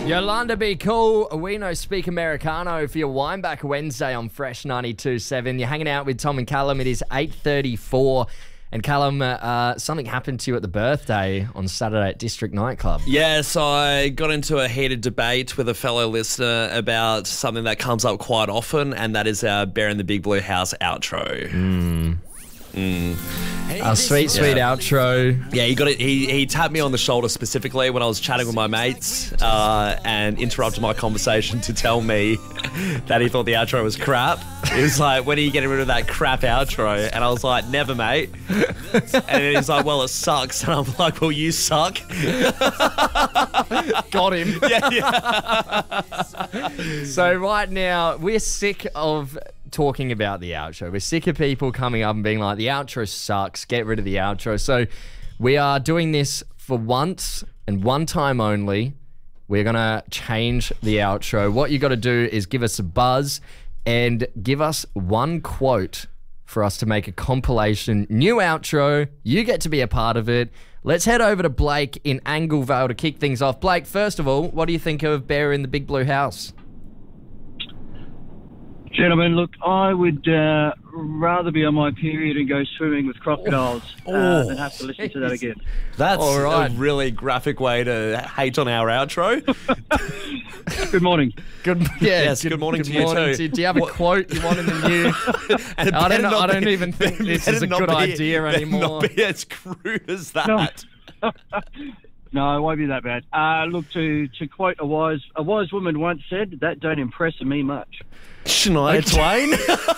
Yolanda Be Cool, We Know Speak Americano for your Wineback Wednesday on Fresh 92.7. You're hanging out with Tom and Callum. It is 8:34. And Callum, something happened to you at the birthday on Saturday at District Nightclub. Yes, I got into a heated debate with a fellow listener about something that comes up quite often, and that is our Bear in the Big Blue House outro. Our sweet outro. Yeah, he tapped me on the shoulder specifically when I was chatting with my mates and interrupted my conversation to tell me that he thought the outro was crap. He was like, when are you getting rid of that crap outro? And I was like, never, mate. And then he's like, well, it sucks. And I'm like, well, you suck. Got him. Yeah. So right now, we're sick of talking about the outro. We're sick of people coming up and being like, the outro sucks, get rid of the outro. So we are doing this for once and one time only. We're going to change the outro. What you got to do is give us a buzz and give us one quote for us to make a compilation new outro. You get to be a part of it. Let's head over to Blake in Anglevale to kick things off. Blake, first of all, what do you think of Bear in the Big Blue House? Gentlemen, look, I would rather be on my period and go swimming with crocodiles than have to listen to that again. That's all right. A really graphic way to hate on our outro. Good morning. Good morning to you too. Do you have a quote you want in the new? I don't even think this is a good idea anymore. Not be as crude as that. No, it won't be that bad. Look, to quote a wise woman once said, that don't impress me much. Shania Twain.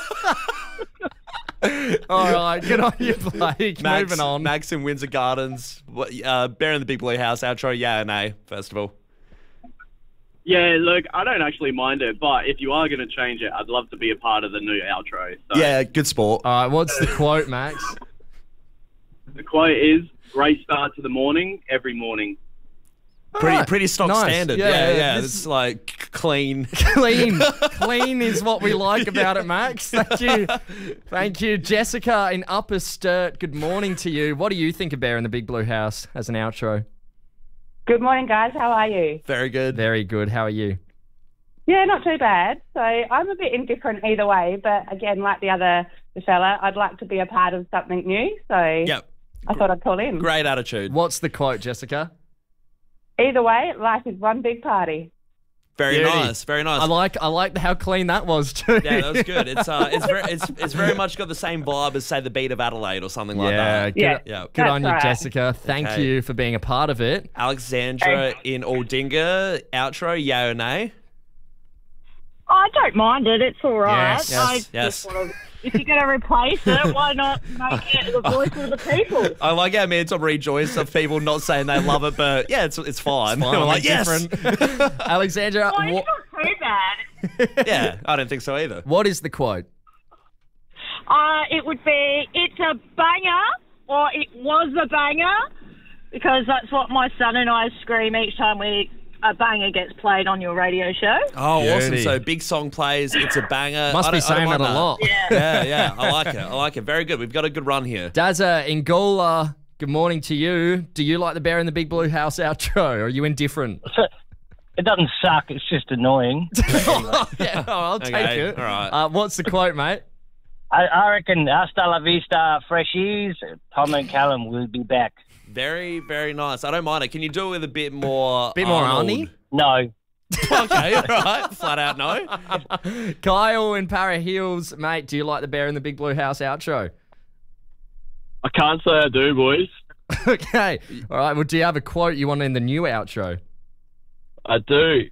All right, good on you, Blake. Moving on. Max in Windsor Gardens. Bear in the Big Blue House outro, yeah or nay, first of all? Yeah, look, I don't actually mind it, but if you are going to change it, I'd love to be a part of the new outro. So. Yeah, good sport. All right, what's the quote, Max? The quote is, great start to the morning, every morning. Pretty stock standard. Yeah. This It's like clean. Clean is what we like about it, Max. Thank you. Jessica in Upper Sturt, good morning to you. What do you think of Bear in the Big Blue House as an outro? Good morning, guys. How are you? Very good. Very good. How are you? Yeah, not too bad. So I'm a bit indifferent either way, but again, like the fella, I'd like to be a part of something new. So Yep. I thought I'd call in. Great attitude. What's the quote, Jessica? Either way, life is one big party. Very Beauty. nice. Very nice. I like how clean that was too. Yeah, that was good. It's very much got the same vibe as, say, the beat of Adelaide or something like that. Yeah, Good on you, right. Jessica. Thank you for being a part of it. Alexandra in Aldinga, outro, yeah or nay? I don't mind it. It's all right. Yes. Just want to, if you're going to replace it, why not make it the voice of the people? I like how me and Tom rejoice of people not saying they love it, but yeah, it's fine. Fine, We're like, yes. Alexandra, Well, it's not too bad. Yeah, I don't think so either. what is the quote? It would be, it's a banger, or it was a banger, because that's what my son and I scream each time a banger gets played on your radio show. Oh, awesome. Beauty. So big song plays, it's a banger. Must I be don't saying mind that a lot. Yeah. I like it. Very good. We've got a good run here. Dazza in Gola, good morning to you. Do you like the Bear in the Big Blue House outro? Or are you indifferent? It doesn't suck, it's just annoying. Yeah, I'll take Okay, it. all right. What's the quote, mate? I reckon hasta la vista, freshies. Tom and Callum will be back. Very, very nice. I don't mind it. Can you do it with a bit more Arnie? Arnold? No. Okay, all right. Flat out no. Kyle in Para Hills, mate, do you like the Bear in the Big Blue House outro? I can't say I do, boys. Okay. All right. Well, do you have a quote you want in the new outro? I do.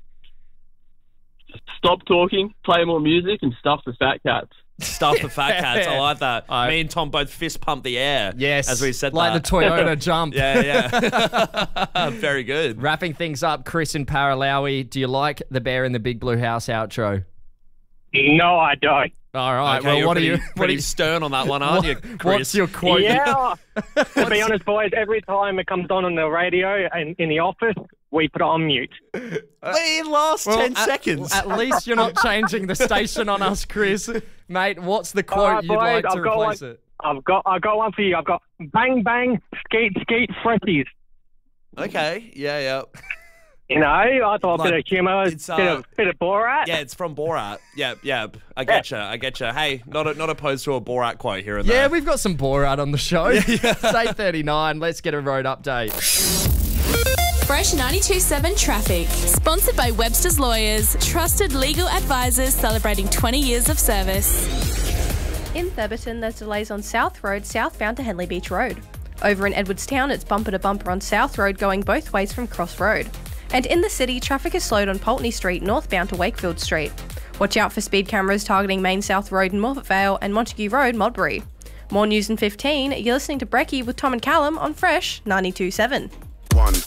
Stop talking, play more music, and stuff the fat cats. Stuff the fat cats. I like that. I- Me and Tom both fist pumped the air. Yes. As we said like that. the Toyota jump. Yeah. Very good. Wrapping things up, Chris in Paralawi, do you like the Bear in the Big Blue House outro? No, I don't. All right. Okay, well, you're what pretty, are you? What are pretty you? stern on that one, aren't you, Chris? What's your quote? Yeah. To be honest, boys, every time it comes on the radio and in the office, we put it on mute. It lasts Well, 10 seconds. At least you're not changing the station on us, Chris. Mate, what's the quote you'd like to replace it? I've got one for you. I've got bang bang, skeet skeet, freshies. Okay. Yeah. You know, I thought a Like, bit of humour, it's, bit of Borat. Yeah, it's from Borat. Yep. I getcha. Hey, not opposed to a Borat quote here and there. Yeah, we've got some Borat on the show. It's 8:39. Let's get a road update. Fresh 92.7 Traffic. Sponsored by Webster's Lawyers. Trusted legal advisors celebrating 20 years of service. In Theberton, there's delays on South Road southbound to Henley Beach Road. Over in Edwardstown, it's bumper to bumper on South Road going both ways from Cross Road. And in the city, traffic is slowed on Pulteney Street northbound to Wakefield Street. Watch out for speed cameras targeting Main South Road in Morphett Vale and Montague Road, Modbury. More news in 15. You're listening to Brekkie with Tom and Callum on Fresh 92.7.